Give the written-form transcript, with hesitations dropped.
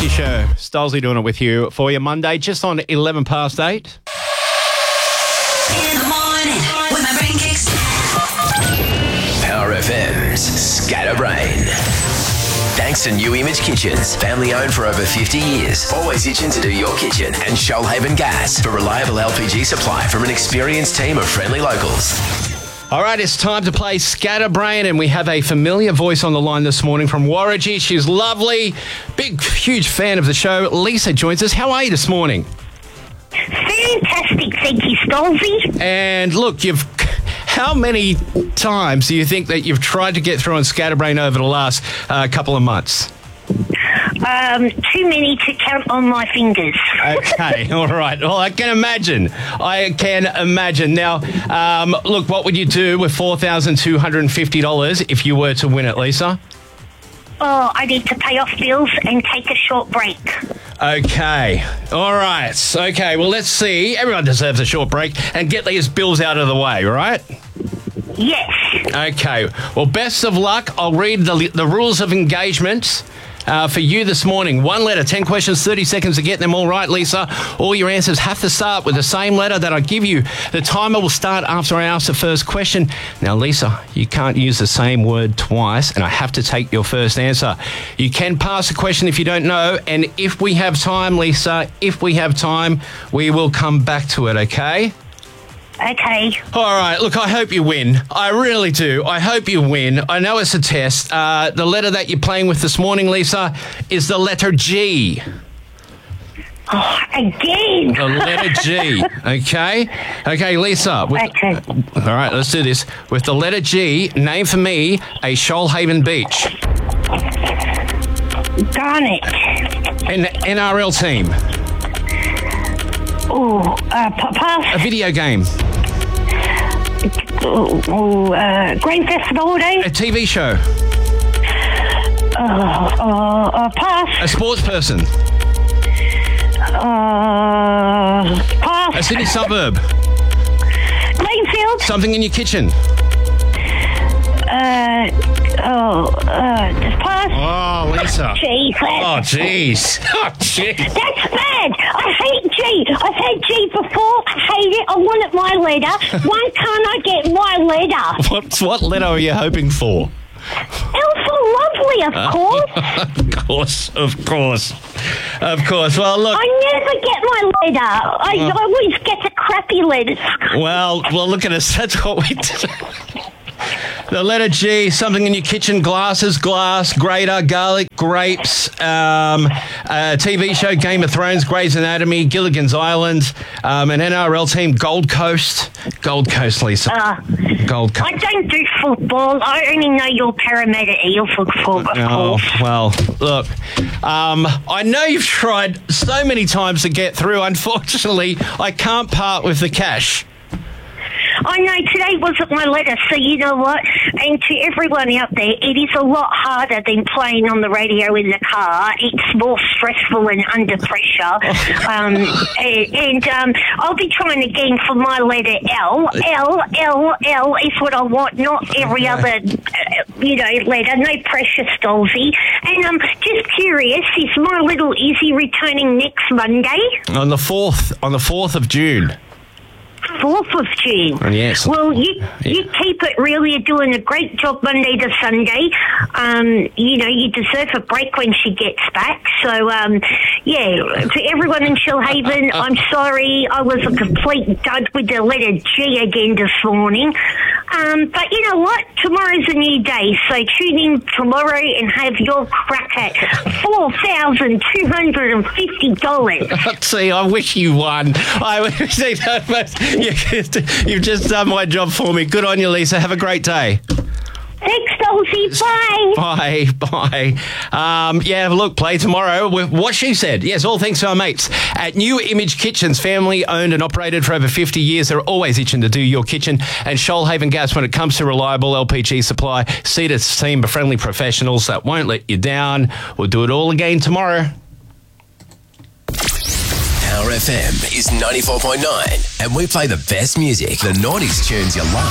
Breakfast Show. Stolzy doing it with you for your Monday, just on 11 past 8. In the morning, when my brain kicks. Power FM's Scatterbrain. Thanks to New Image Kitchens, family owned for over 50 years. Always itching to do your kitchen. And Shoalhaven Gas for reliable LPG supply from an experienced team of friendly locals. All right, it's time to play Scatterbrain, and we have a familiar voice on the line this morning from Warragee. She's lovely, big, huge fan of the show. Lisa joins us. How are you this morning? Fantastic, thank you, Stolzy. And look, how many times do you think that you've tried to get through on Scatterbrain over the last couple of months? Too many to count on my fingers. Okay, all right. Well, I can imagine. Now, look, what would you do with $4,250 if you were to win it, Lisa? Oh, I need to pay off bills and take a short break. Okay, all right. Okay, well, let's see. Everyone deserves a short break, and get these bills out of the way, all right? Yes. Okay, well, best of luck. I'll read the rules of engagement for you this morning. One letter, 10 questions, 30 seconds to get them all right, Lisa. All your answers have to start with the same letter that I give you. The timer will start after I ask the first question. Now, Lisa, you can't use the same word twice, and I have to take your first answer. You can pass the question if you don't know, and if we have time, Lisa, we will come back to it, okay? Okay. All right, look, I hope you win. I really do. I hope you win. I know it's a test. The letter that you're playing with this morning, Lisa, is the letter G. Oh, again. The letter G, okay? Okay, Lisa. Okay. All right, let's do this. With the letter G, name for me a Shoalhaven beach. Garnet. An NRL team. Oh, pass. A video game. Grain Festival Day. A TV show. Pass. A sports person. Pass. A city suburb. Greenfield. Something in your kitchen. Pass. Oh, Lisa. G. Oh, jeez. Oh, jeez. That's bad. I hate G. I've had G before. I hate it. I want it my letter. Why can't I get my letter? What letter are you hoping for? Alpha Lovely, of course. Of course. Well, look. I never get my letter. I always get the crappy letters. Well, look at us. That's what we do. The letter G, something in your kitchen, glasses, glass, grater, garlic, grapes, TV show, Game of Thrones, Grey's Anatomy, Gilligan's Island, an NRL team, Gold Coast. Gold Coast, Lisa. Gold Coast. I don't do football. I only know your Parramatta Eel football, of course. Well, look, I know you've tried so many times to get through. Unfortunately, I can't part with the cash. I know today wasn't my letter, so you know what? And to everyone out there, it is a lot harder than playing on the radio in the car. It's more stressful and under pressure. I'll be trying again for my letter L. L is what I want, not every other, letter. No pressure, Stolzy. And I'm just curious, is my little Izzy returning next Monday? On the 4th of June. 4th of June. Yes. Well, you keep it real. You're doing a great job Monday to Sunday. You deserve a break when she gets back. So, to everyone in Shoalhaven, I'm sorry. I was a complete dud with the letter G again this morning. But you know what? Tomorrow's a new day. So tune in tomorrow and have your crack at $4,250. See, I wish you won. You've just done my job for me. Good on you, Lisa. Have a great day. Thanks, Dulcie. Bye. Bye. Look, play tomorrow with What She Said. Yes, all thanks to our mates at New Image Kitchens, family owned and operated for over 50 years. They're always itching to do your kitchen. And Shoalhaven Gas, when it comes to reliable LPG supply, see the team of friendly professionals that won't let you down. We'll do it all again tomorrow. Power FM is 94.9, and we play the best music, the noughties tunes you love.